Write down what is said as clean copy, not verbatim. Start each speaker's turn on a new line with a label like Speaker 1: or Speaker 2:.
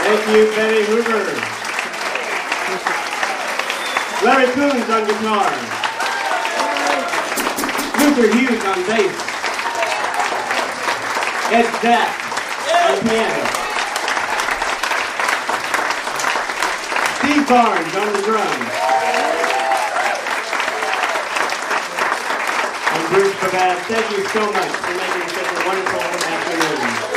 Speaker 1: Thank you, Betty Hoover. Larry Coons on guitar. Luther Hughes on bass. Ed Zack on piano. Steve Barnes on the drums. And Bruce Babad, thank you so much for making such a wonderful afternoon.